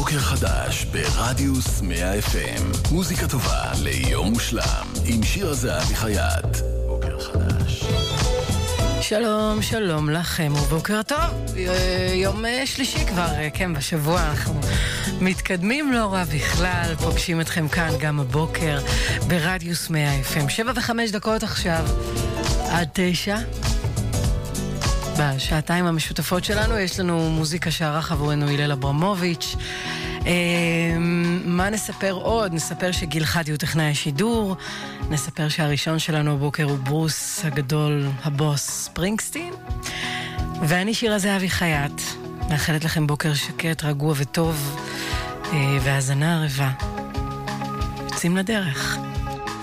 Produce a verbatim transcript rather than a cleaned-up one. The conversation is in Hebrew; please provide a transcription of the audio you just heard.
בוקר חדש ברדיוס מאה אף אם. מוזיקה טובה ליום מושלם עם שיר הזהבי חייט. בוקר חדש. שלום, שלום לכם ובוקר טוב. יום שלישי כבר, כן, בשבוע אנחנו מתקדמים לא רע בכלל, פוגשים אתכם כאן גם הבוקר ברדיוס מאה אף אם. שבע וחמש דקות עכשיו עד תשע. בשעתיים המשותפות שלנו יש לנו מוזיקה שערך עבורנו הלל אברמוביץ'. מה נספר עוד? נספר שגיל חדי הוא טכנאי השידור, נספר שהראשון שלנו הבוקר הוא ברוס הגדול, הבוס ספרינגסטין, ואני שירה זהבי חייט, מאחלת לכם בוקר שקט, רגוע וטוב, והאזנה ערבה. יוצאים לדרך.